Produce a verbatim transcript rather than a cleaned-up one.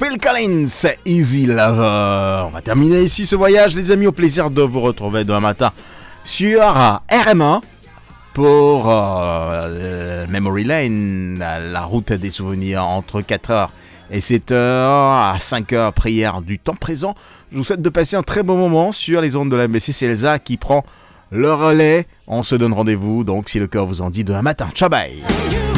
Phil Collins, Easy Lover. On va terminer ici ce voyage, les amis. Au plaisir de vous retrouver demain matin sur R M un pour euh, Memory Lane, la route des souvenirs entre quatre heures et sept heures, à cinq heures, prière du temps présent. Je vous souhaite de passer un très bon moment sur les ondes de la M B C. C'est Elsa qui prend le relais. On se donne rendez-vous, donc si le cœur vous en dit, demain matin. Ciao, bye.